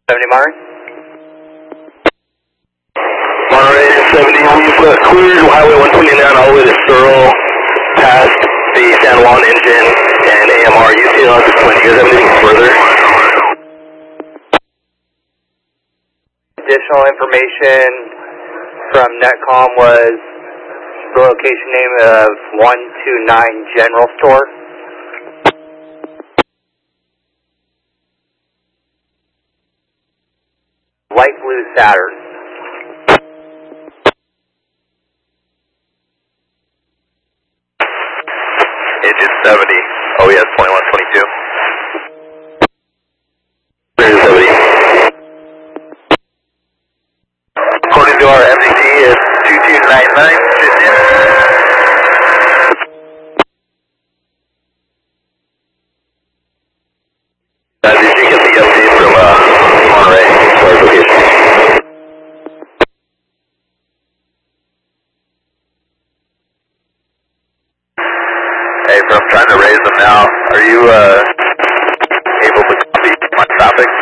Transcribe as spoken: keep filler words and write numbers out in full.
seventy Monterey. Monterey seventy, we've uh, cleared Highway one twenty-nine all the way to Searle, past the San Juan engine and A M R. You see on this point, do you guys have anything further? Additional information from NetCom was the location name of one two nine General Store. Light blue Saturn. Engine seventy, O E S twenty-one twenty-two. Engine seventy. According to our M D T, it's two two nine nine, shift in. Uh, did you get the update from uh, Monterey as far as location? Hey, bro, I'm trying to raise them now. Are you uh, able to copy my traffic?